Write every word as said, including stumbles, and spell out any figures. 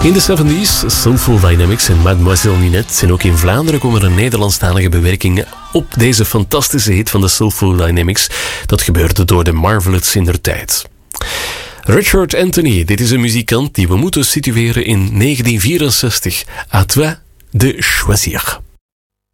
In de zeventig Soulful Dynamics en Mademoiselle Ninette. En ook in Vlaanderen komen er Nederlandstalige bewerkingen op deze fantastische hit van de Soulful Dynamics. Dat gebeurde door de Marvelettes indertijd. Richard Anthony, dit is een muzikant die we moeten situeren in negentien vierenzestig. À toi de choisir.